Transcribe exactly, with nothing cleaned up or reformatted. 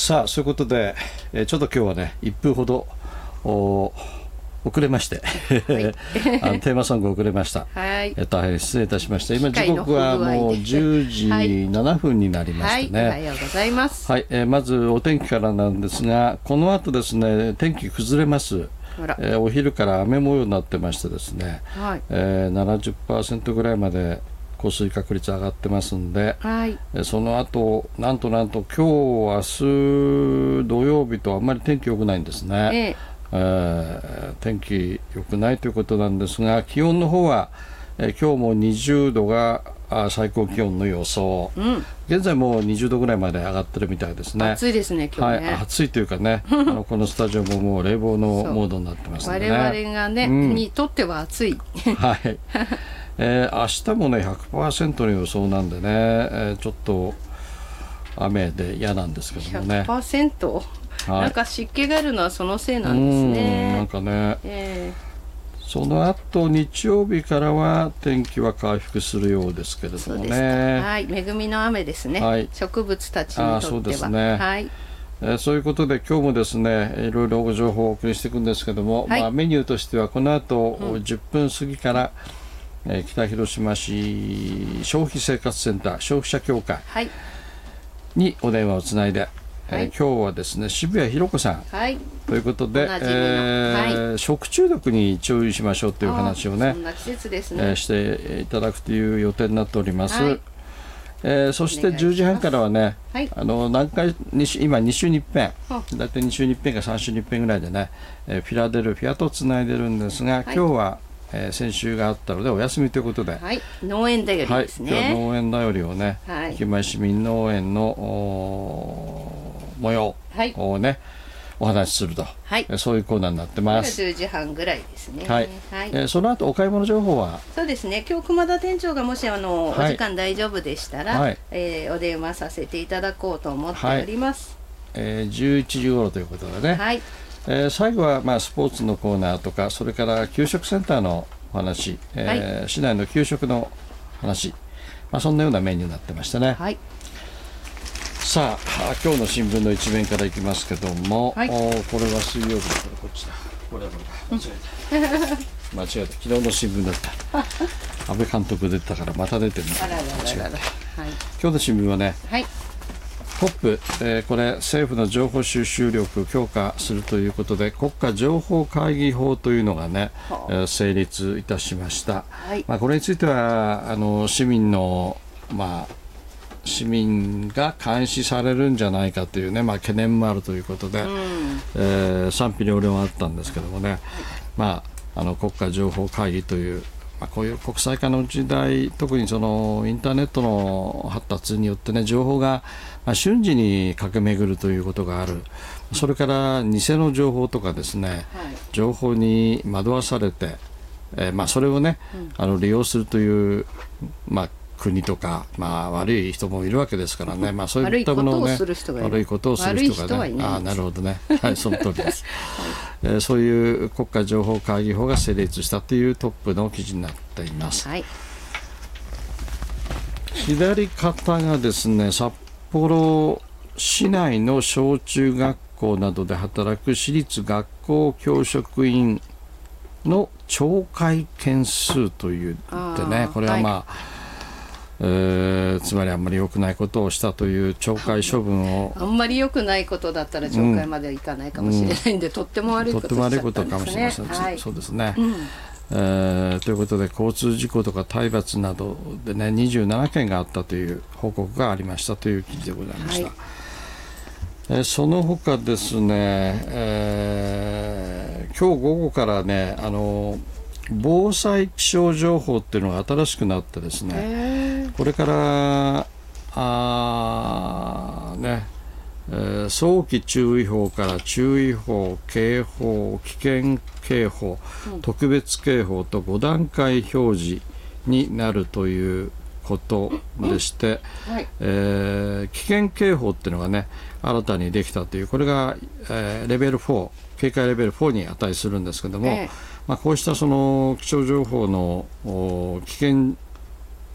さあそういうことで、えー、ちょっと今日はねいっぷんほど遅れまして、はい、あのテーマソング遅れました、はい、えー、大変失礼いたしました。今時刻はもうじゅうじななふんになりましてね、はいはい、 おはようございます、 はい、えー、まずお天気からなんですが、この後ですね天気崩れます。えー、お昼から雨模様になってましてですね、はい、えー、ななじゅっパーセント ぐらいまで降水確率上がってますんで、はい、えー、その後なんとなんと今日明日土曜日とあんまり天気良くないんですね、えーえー、天気良くないということなんですが、気温の方は、えー、今日もにじゅうどが最高気温の予想、うん、現在もうにじゅうどぐらいまで上がってるみたいですね。 暑いですね今日ね、 はい、暑いというかねあのこのスタジオももう冷房のモードになってますのでね、 我々がね、うん、にとっては暑いはい、えー、明日もね ひゃくパーセント の予想なんでね、えー、ちょっと雨で嫌なんですけどもねひゃくパーセント、はい、なんか湿気があるのはそのせいなんですね。 うんなんかね、 えーその後日曜日からは天気は回復するようですけれどもね。 はい、恵みの雨ですね、はい、植物たちにとっては。あ、そうですね、はい、 えー、そういうことで今日もですねいろいろご情報をお送りしていくんですけども、はい、まあ、メニューとしてはこの後、うん、じゅっぷん過ぎから、えー、北広島市消費生活センター消費者協会にお電話をつないで、はい、えー、今日はですね渋谷ひろ子さん、はい、ということで、えーはい、食中毒に注意しましょうという話をね、 そんな季節ですね、 えー、していただくという予定になっております、はい、えー、そしてじゅうじはんからはね、はい、あの何回に今に週にいっぺん、だいたいに週にいっぺんかさん週にいっぺんぐらいでね、えー、フィラデルフィアとつないでるんですが、はい、今日は、えー、先週があったのでお休みということで、はい、 農園だよりですね、 はい、今日は農園だよりをね、はい、駅前市民農園の模様をね、はい、お話しすると、はい、そういうコーナーになってます。 じゅうじはんぐらいですね、 はい、はい、えー、その後お買い物情報はそうですね、今日熊田店長がもしあの、はい、お時間大丈夫でしたら、はい、えー、お電話させていただこうと思っております、 はい、えー、じゅういちじ頃ということでね、はい、えー、最後は、まあ、スポーツのコーナーとかそれから給食センターのお話、えーはい、市内の給食の話、まあ、そんなようなメニューになってましたね、はい、さあ今日の新聞の一面からいきますけども、はい、おこれは水曜日だからこっちだ、これはどれだ、間違えた間違えた、昨日の新聞だった安倍監督出てたからまた出てるの間違えた、はい、今日の新聞はね、はい、トップ、えー、これ政府の情報収集力強化するということで国家情報会議法というのがね、えー、成立いたしました、はい、まあ、これについてはあの市民のまあ市民が監視されるんじゃないかというね、まあ、懸念もあるということで、うん、えー、賛否両論あったんですけどもね、はい、まあ、あの国家情報会議という、まあ、こういう国際化の時代、特にそのインターネットの発達によってね情報が、まあ、瞬時に駆け巡るということがある。それから偽の情報とかですね、はい、情報に惑わされて、えーまあ、それをね、うん、あの利用するという、まあ国とか、まあ、悪い人もいるわけですからね、まあ、そういったものをね、悪いことをする人がね、ああなるほどね、はい、その通りです、はい、えー、そういう国家情報会議法が成立したというトップの記事になっています、はい、左肩がですね、札幌市内の小中学校などで働く私立学校教職員の懲戒件数といってね、これはまあ、はい、えー、つまりあんまり良くないことをしたという懲戒処分を、 あんまり良くないことだったら懲戒まではいかないかもしれないんで、うん、とっても悪いことしちゃったんですね。とっても悪いことかもしれません、はい、そうですね、うん、えー、ということで交通事故とか体罰などでねにじゅうななけんがあったという報告がありましたという記事でございました、はい、えー、その他ですね、えー、今日午後からねあの防災気象情報っていうのが新しくなってですね、これからあ、ねえー、早期注意報から注意報、警報、危険警報、うん、特別警報とごだんかい表示になるということでして、はい、えー、危険警報っていうのがね新たにできたという、これが、えー、レベルフォー、警戒レベルフォーに値するんですけども、えーまあ、こうしたその気象情報の危険